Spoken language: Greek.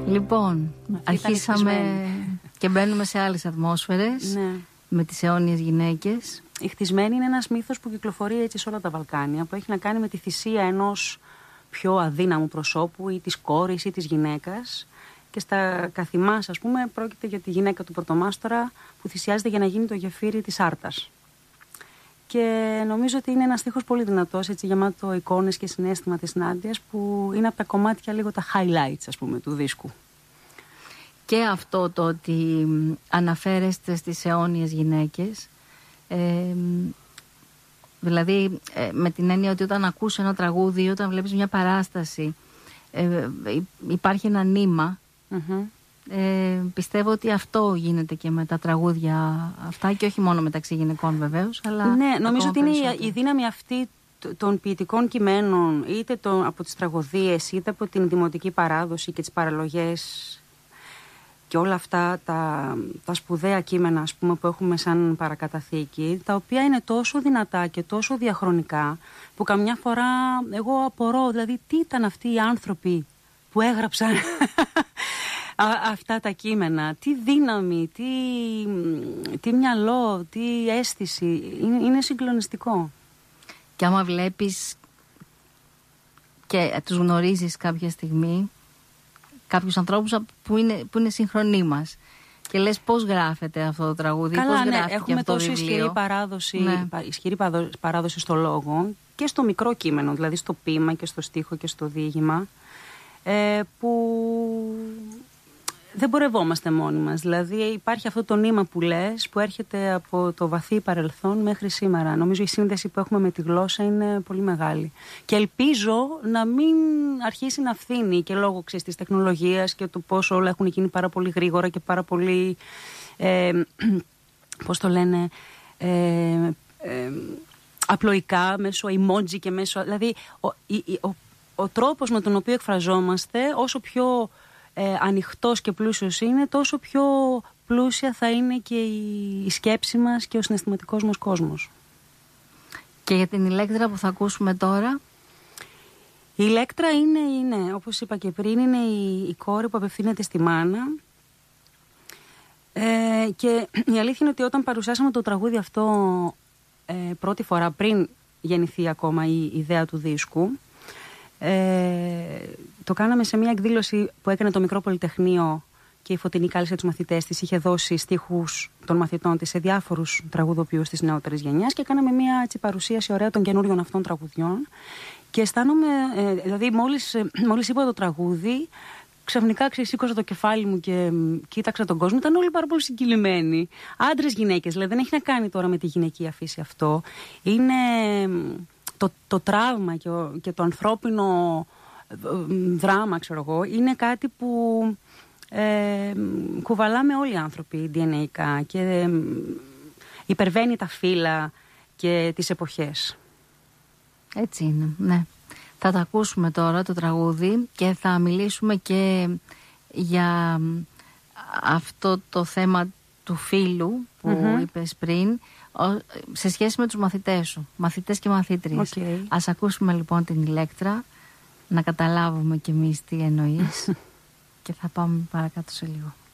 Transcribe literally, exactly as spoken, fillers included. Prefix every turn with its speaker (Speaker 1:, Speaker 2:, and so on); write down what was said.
Speaker 1: Λοιπόν, αρχίσαμε και μπαίνουμε σε άλλες ατμόσφαιρες, ναι, με τις αιώνιες γυναίκες.
Speaker 2: Η χτισμένη είναι ένας μύθος που κυκλοφορεί έτσι σε όλα τα Βαλκάνια, που έχει να κάνει με τη θυσία ενός πιο αδύναμου προσώπου ή της κόρης ή της γυναίκας. Και στα καθημάς, ας πούμε, πρόκειται για τη γυναίκα του πρωτομάστορα που θυσιάζεται για να γίνει το γεφύρι της Άρτας. Και νομίζω ότι είναι ένας στίχος πολύ δυνατός, έτσι γεμάτο εικόνες και συναίσθημα της Νάντιας, που είναι από τα κομμάτια λίγο τα highlights, ας πούμε, του δίσκου.
Speaker 1: Και αυτό το ότι αναφέρεστε στις αιώνιες γυναίκες, ε, δηλαδή ε, με την έννοια ότι όταν ακούς ένα τραγούδι, όταν βλέπεις μια παράσταση, ε, υπάρχει ένα νήμα. Mm-hmm. Ε, πιστεύω ότι αυτό γίνεται και με τα τραγούδια αυτά, και όχι μόνο μεταξύ γυναικών βεβαίως, αλλά
Speaker 2: ναι, νομίζω ότι είναι η, η δύναμη αυτή των ποιητικών κειμένων, είτε το, από τις τραγωδίες, είτε από την δημοτική παράδοση και τις παραλογές και όλα αυτά τα, τα σπουδαία κείμενα, ας πούμε, που έχουμε σαν παρακαταθήκη, τα οποία είναι τόσο δυνατά και τόσο διαχρονικά, που καμιά φορά εγώ απορώ, δηλαδή τι ήταν αυτοί οι άνθρωποι που έγραψαν αυτά τα κείμενα, τι δύναμη, τι, τι μυαλό, τι αίσθηση, είναι, είναι συγκλονιστικό.
Speaker 1: Και άμα βλέπεις και τους γνωρίζεις κάποια στιγμή, κάποιους ανθρώπους που είναι, που είναι συγχρονοί μας, και λες πώς γράφεται αυτό το τραγούδι,
Speaker 2: καλά,
Speaker 1: πώς
Speaker 2: ναι,
Speaker 1: γράφτηκε
Speaker 2: έχουμε
Speaker 1: αυτό το
Speaker 2: τόσο
Speaker 1: βιβλίο.
Speaker 2: Ισχυρή παράδοση,
Speaker 1: ναι.
Speaker 2: ισχυρή παράδοση στο λόγο και στο μικρό κείμενο, δηλαδή στο ποίημα και στο στίχο και στο διήγημα, ε, που δεν πορευόμαστε μόνοι μας. Δηλαδή υπάρχει αυτό το νήμα που λες, που έρχεται από το βαθύ παρελθόν μέχρι σήμερα. Νομίζω η σύνδεση που έχουμε με τη γλώσσα είναι πολύ μεγάλη. Και ελπίζω να μην αρχίσει να φθήνει, και λόγω ξέρεις, της τεχνολογίας και του πόσο όλα έχουν γίνει πάρα πολύ γρήγορα και πάρα πολύ, ε, πώς το λένε, ε, ε, απλοϊκά, μέσω emoji και μέσω... Δηλαδή ο, ο, ο, ο τρόπος με τον οποίο εκφραζόμαστε, όσο πιο Ε, ανοιχτός και πλούσιος είναι, τόσο πιο πλούσια θα είναι και η, η σκέψη μας και ο συναισθηματικός μας κόσμος.
Speaker 1: Και για την Ηλέκτρα που θα ακούσουμε τώρα?
Speaker 2: Η Ηλέκτρα είναι, είναι όπως είπα και πριν, είναι η, η κόρη που απευθύνεται στη μάνα, ε, και η αλήθεια είναι ότι όταν παρουσιάσαμε το τραγούδι αυτό ε, πρώτη φορά, πριν γεννηθεί ακόμα η, η ιδέα του δίσκου, Ε, το κάναμε σε μια εκδήλωση που έκανε το Μικρό Πολυτεχνείο, και η Φωτεινή κάλεσε τους μαθητές της, είχε δώσει στίχους των μαθητών της σε διάφορους τραγουδοποιούς της νεότερης γενιάς, και κάναμε μια έτσι, παρουσίαση ωραία των καινούριων αυτών τραγουδιών. Και αισθάνομαι, ε, δηλαδή μόλις, ε, μόλις είπα το τραγούδι, ξαφνικά ξεσήκωσα το κεφάλι μου και κοίταξα τον κόσμο. Ήταν όλοι πάρα πολύ συγκινημένοι. Άντρες, γυναίκες, δηλαδή δεν έχει να κάνει τώρα με τη γυναικεία φύση αυτό. Είναι Το, το τραύμα και, ο, και το ανθρώπινο δράμα, ξέρω εγώ, είναι κάτι που ε, κουβαλάμε όλοι οι άνθρωποι ντι εν έι-κα, και ε, υπερβαίνει τα φύλλα και τις εποχές.
Speaker 1: Έτσι είναι, ναι. Θα τα ακούσουμε τώρα το τραγούδι και θα μιλήσουμε και για αυτό το θέμα του φύλου που mm-hmm. είπες πριν, σε σχέση με τους μαθητές σου, μαθητές και μαθήτριες.
Speaker 2: Okay.
Speaker 1: Ας ακούσουμε λοιπόν την Ηλέκτρα, να καταλάβουμε κι εμείς τι εννοείς και θα πάμε παρακάτω σε λίγο.